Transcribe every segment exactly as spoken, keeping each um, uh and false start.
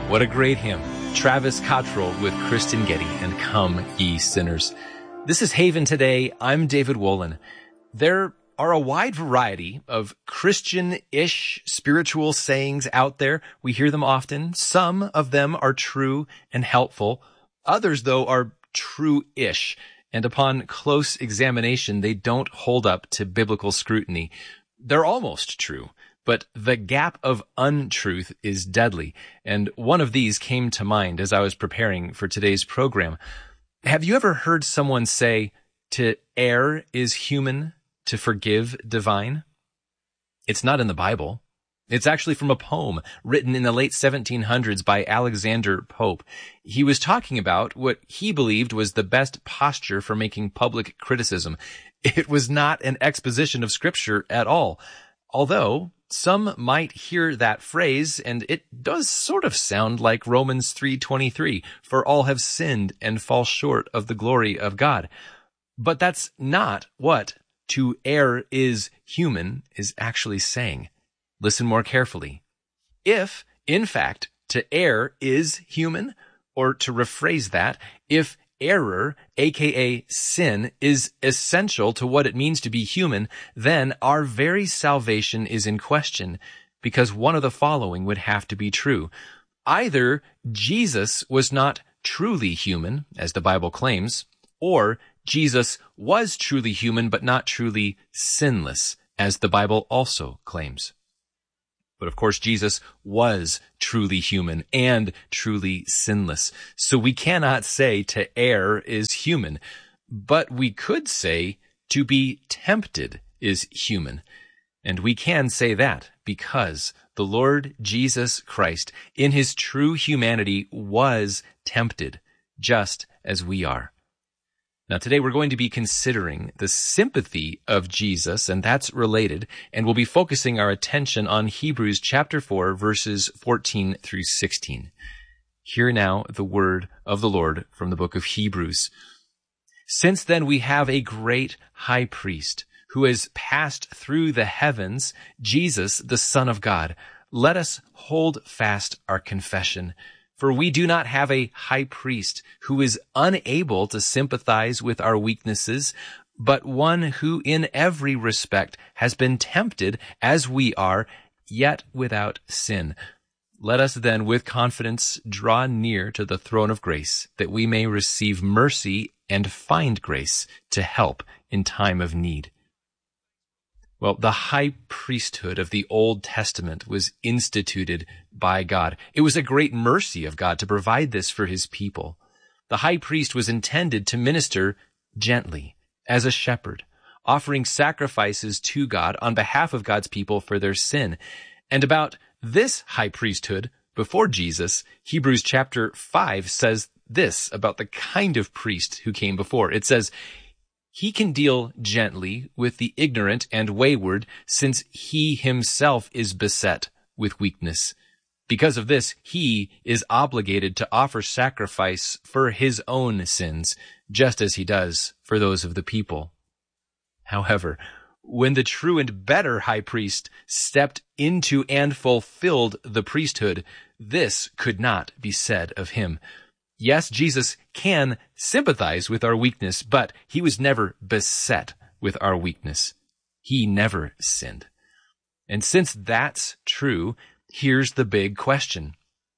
What a great hymn. Travis Cottrell with Kristen Getty and Come Ye Sinners. This is Haven Today. I'm David Wolin. There are a wide variety of Christian-ish spiritual sayings out there. We hear them often. Some of them are true and helpful. Others, though, are true-ish. And upon close examination, they don't hold up to biblical scrutiny. They're almost true. But the gap of untruth is deadly, and one of these came to mind as I was preparing for today's program. Have you ever heard someone say, to err is human, to forgive divine? It's not in the Bible. It's actually from a poem written in the late seventeen hundreds by Alexander Pope. He was talking about what he believed was the best posture for making public criticism. It was not an exposition of Scripture at all, although some might hear that phrase, and it does sort of sound like Romans three twenty-three, for all have sinned and fall short of the glory of God. But that's not what to err is human is actually saying. Listen more carefully. If, in fact, to err is human, or to rephrase that, if error, aka sin, is essential to what it means to be human, then our very salvation is in question, because one of the following would have to be true. Either Jesus was not truly human, as the Bible claims, or Jesus was truly human but not truly sinless, as the Bible also claims. But of course, Jesus was truly human and truly sinless. So we cannot say to err is human, but we could say to be tempted is human. And we can say that because the Lord Jesus Christ, in his true humanity, was tempted, just as we are. Now, today we're going to be considering the sympathy of Jesus, and that's related, and we'll be focusing our attention on Hebrews chapter four, verses fourteen through sixteen. Hear now the word of the Lord from the book of Hebrews. Since then we have a great high priest who has passed through the heavens, Jesus, the Son of God. Let us hold fast our confession. For we do not have a high priest who is unable to sympathize with our weaknesses, but one who in every respect has been tempted as we are, yet without sin. Let us then with confidence draw near to the throne of grace, that we may receive mercy and find grace to help in time of need. Well, the high priesthood of the Old Testament was instituted by God. It was a great mercy of God to provide this for his people. The high priest was intended to minister gently, as a shepherd, offering sacrifices to God on behalf of God's people for their sin. And about this high priesthood, before Jesus, Hebrews chapter five says this about the kind of priest who came before. It says, he can deal gently with the ignorant and wayward, since he himself is beset with weakness. Because of this, he is obligated to offer sacrifice for his own sins, just as he does for those of the people. However, when the true and better high priest stepped into and fulfilled the priesthood, this could not be said of him. Yes, Jesus can sympathize with our weakness, but he was never beset with our weakness. He never sinned. And since that's true, here's the big question.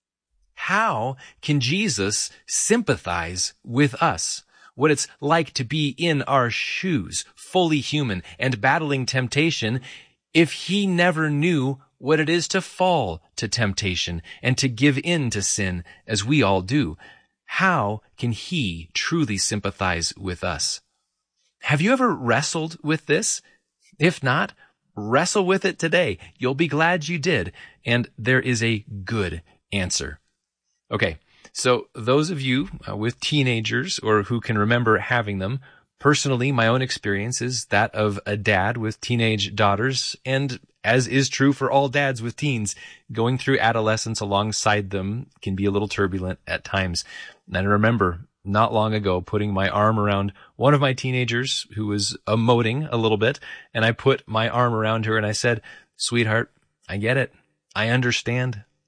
How can Jesus sympathize with us? What it's like to be in our shoes, fully human and battling temptation, if he never knew what it is to fall to temptation and to give in to sin, as we all do? How can he truly sympathize with us? Have you ever wrestled with this? If not, wrestle with it today. You'll be glad you did, and there is a good answer. Okay, so those of you uh, with teenagers or who can remember having them, personally, my own experience is that of a dad with teenage daughters, and as is true for all dads with teens, going through adolescence alongside them can be a little turbulent at times. And I remember not long ago putting my arm around one of my teenagers who was emoting a little bit, and I put my arm around her and I said, "Sweetheart, I get it. I understand.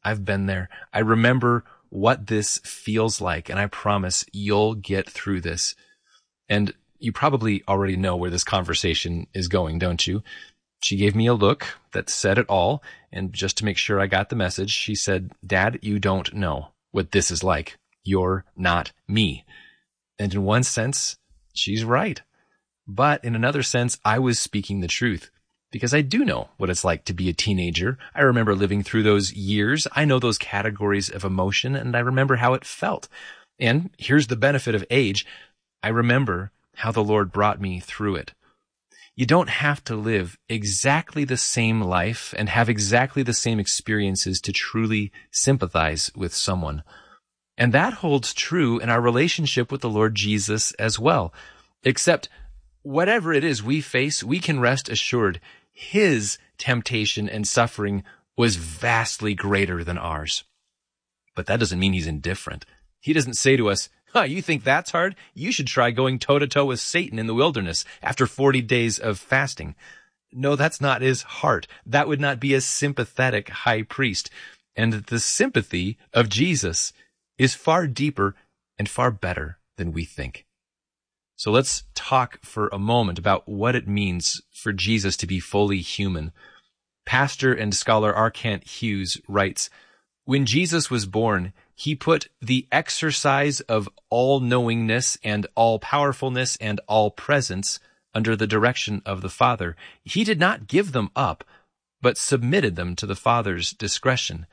I've been there. I remember what this feels like, and I promise you'll get through this. And you probably already know where this conversation is going, don't you? She gave me a look that said it all, and just to make sure I got the message, she said, Dad, you don't know what this is like. You're not me. And in one sense, she's right. But in another sense, I was speaking the truth, because I do know what it's like to be a teenager. I remember living through those years. I know those categories of emotion, and I remember how it felt. And here's the benefit of age. I remember how the Lord brought me through it. You don't have to live exactly the same life and have exactly the same experiences to truly sympathize with someone. And that holds true in our relationship with the Lord Jesus as well. Except whatever it is we face, we can rest assured his temptation and suffering was vastly greater than ours. But that doesn't mean he's indifferent. He doesn't say to us, huh, you think that's hard? You should try going toe-to-toe with Satan in the wilderness after forty days of fasting. No, that's not his heart. That would not be a sympathetic high priest. And the sympathy of Jesus is far deeper and far better than we think. So let's talk for a moment about what it means for Jesus to be fully human. Pastor and scholar R. Kent Hughes writes, when Jesus was born, he put the exercise of all-knowingness and all-powerfulness and all-presence under the direction of the Father. He did not give them up, but submitted them to the Father's discretion.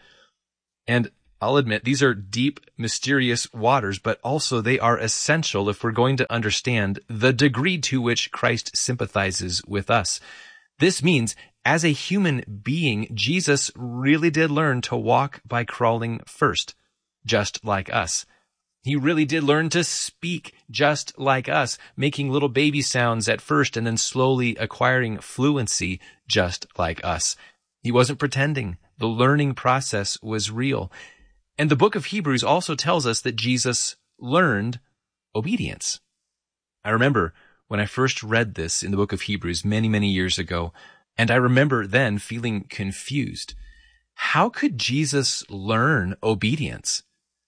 And I'll admit, these are deep, mysterious waters, but also they are essential if we're going to understand the degree to which Christ sympathizes with us. This means, as a human being, Jesus really did learn to walk by crawling first, just like us. He really did learn to speak just like us, making little baby sounds at first and then slowly acquiring fluency just like us. He wasn't pretending. The learning process was real. And the book of Hebrews also tells us that Jesus learned obedience. I remember when I first read this in the book of Hebrews many, many years ago, and I remember then feeling confused. How could Jesus learn obedience?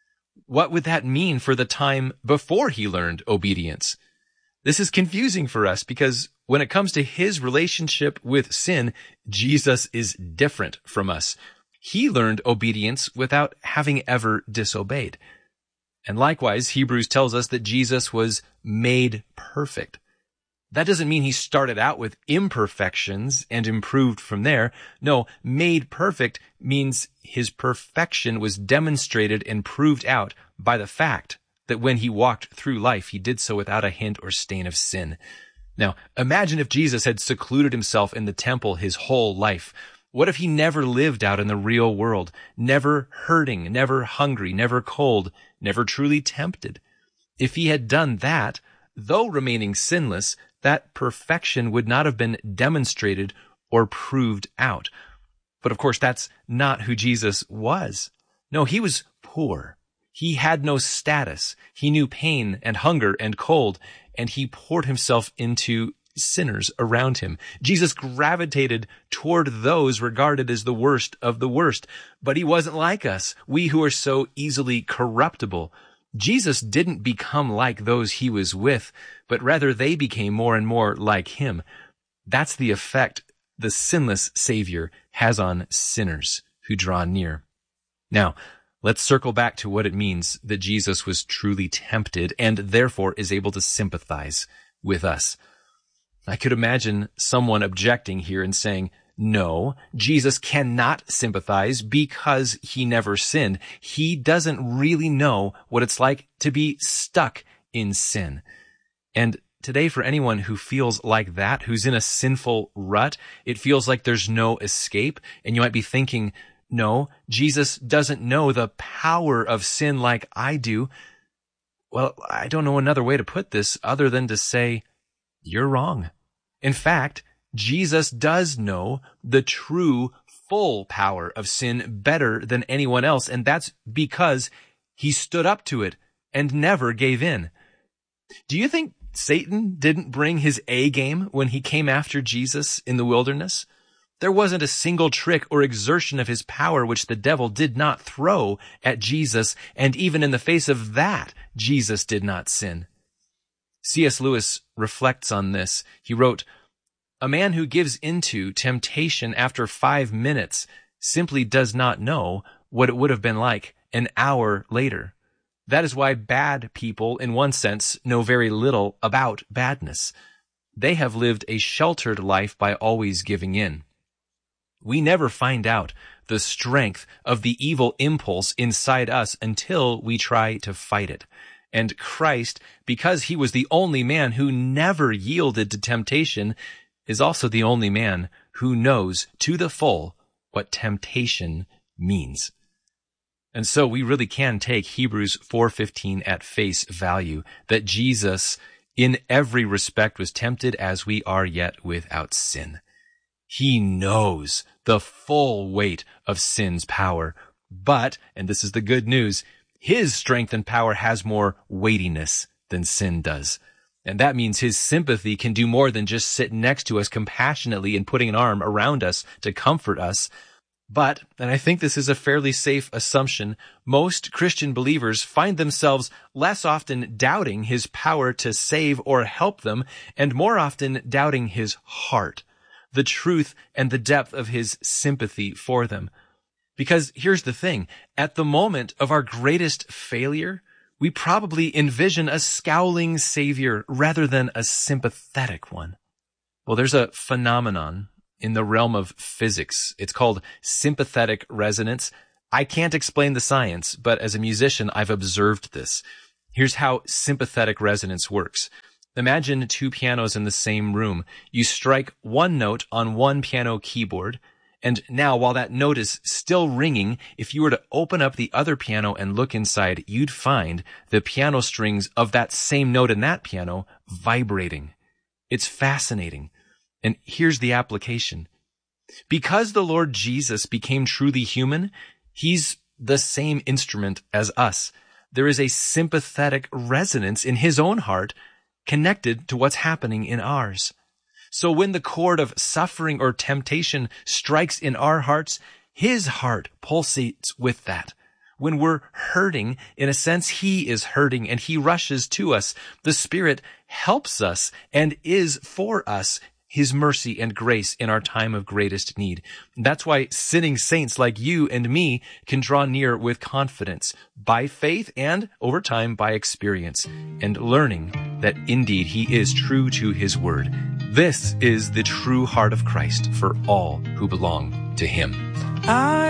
What would that mean for the time before he learned obedience? This is confusing for us because when it comes to his relationship with sin, Jesus is different from us. He learned obedience without having ever disobeyed. And likewise, Hebrews tells us that Jesus was made perfect. That doesn't mean he started out with imperfections and improved from there. No, made perfect means his perfection was demonstrated and proved out by the fact that when he walked through life, he did so without a hint or stain of sin. Now, imagine if Jesus had secluded himself in the temple his whole life. What if he never lived out in the real world, never hurting, never hungry, never cold, never truly tempted? If he had done that, though remaining sinless, that perfection would not have been demonstrated or proved out. But of course, that's not who Jesus was. No, he was poor. He had no status. He knew pain and hunger and cold, and he poured himself into sinners around him. Jesus gravitated toward those regarded as the worst of the worst, but he wasn't like us, we who are so easily corruptible. Jesus didn't become like those he was with, but rather they became more and more like him. That's the effect the sinless Savior has on sinners who draw near. Now, let's circle back to what it means that Jesus was truly tempted and therefore is able to sympathize with us. I could imagine someone objecting here and saying, no, Jesus cannot sympathize because he never sinned. He doesn't really know what it's like to be stuck in sin. And today, for anyone who feels like that, who's in a sinful rut, it feels like there's no escape. And you might be thinking, no, Jesus doesn't know the power of sin like I do. Well, I don't know another way to put this other than to say, you're wrong. In fact, Jesus does know the true, full power of sin better than anyone else, and that's because he stood up to it and never gave in. Do you think Satan didn't bring his A game when he came after Jesus in the wilderness? There wasn't a single trick or exertion of his power which the devil did not throw at Jesus, and even in the face of that, Jesus did not sin. C S Lewis reflects on this. He wrote, "A man who gives into temptation after five minutes simply does not know what it would have been like an hour later. That is why bad people, in one sense, know very little about badness. They have lived a sheltered life by always giving in. We never find out the strength of the evil impulse inside us until we try to fight it. And Christ, because he was the only man who never yielded to temptation, is also the only man who knows to the full what temptation means." And so we really can take Hebrews four fifteen at face value, that Jesus in every respect was tempted as we are, yet without sin. He knows the full weight of sin's power, but, and this is the good news, his strength and power has more weightiness than sin does. And that means his sympathy can do more than just sit next to us compassionately and putting an arm around us to comfort us. But, and I think this is a fairly safe assumption, most Christian believers find themselves less often doubting his power to save or help them, and more often doubting his heart, the truth and the depth of his sympathy for them. Because here's the thing, at the moment of our greatest failure, we probably envision a scowling savior rather than a sympathetic one. Well, there's a phenomenon in the realm of physics. It's called sympathetic resonance. I can't explain the science, but as a musician, I've observed this. Here's how sympathetic resonance works. Imagine two pianos in the same room. You strike one note on one piano keyboard, and now while that note is still ringing, if you were to open up the other piano and look inside, you'd find the piano strings of that same note in that piano vibrating. It's fascinating. And here's the application. Because the Lord Jesus became truly human, he's the same instrument as us. There is a sympathetic resonance in his own heart connected to what's happening in ours. So when the chord of suffering or temptation strikes in our hearts, his heart pulsates with that. When we're hurting, in a sense, he is hurting and he rushes to us. The Spirit helps us and is for us his mercy and grace in our time of greatest need. That's why sinning saints like you and me can draw near with confidence, by faith and, over time, by experience, and learning that indeed he is true to his word. This is the true heart of Christ for all who belong to him. I